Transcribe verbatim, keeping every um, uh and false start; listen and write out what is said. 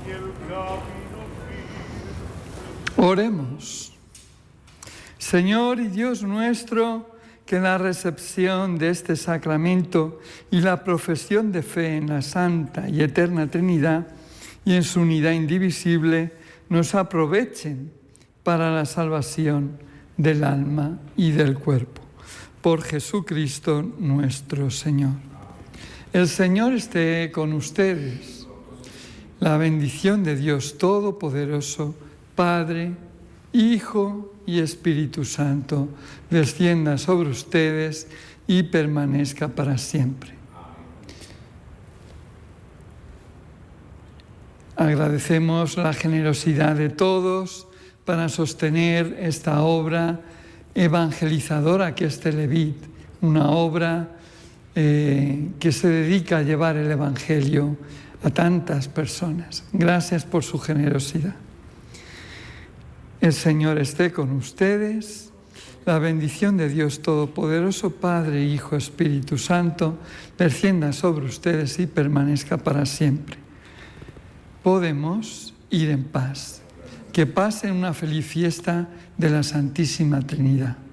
Oremos. Señor y Dios nuestro, que en la recepción de este sacramento y la profesión de fe en la Santa y Eterna Trinidad y en su unidad indivisible nos aprovechen para la salvación del alma y del cuerpo. Por Jesucristo nuestro Señor. El Señor esté con ustedes. La bendición de Dios Todopoderoso, Padre, Hijo y Espíritu Santo, descienda sobre ustedes y permanezca para siempre. Agradecemos la generosidad de todos para sostener esta obra evangelizadora que es Televit, una obra eh, que se dedica a llevar el Evangelio a tantas personas. Gracias por su generosidad. El Señor esté con ustedes. La bendición de Dios Todopoderoso, Padre, Hijo, Espíritu Santo, descienda sobre ustedes y permanezca para siempre. Podemos ir en paz. Que pasen una feliz fiesta de la Santísima Trinidad.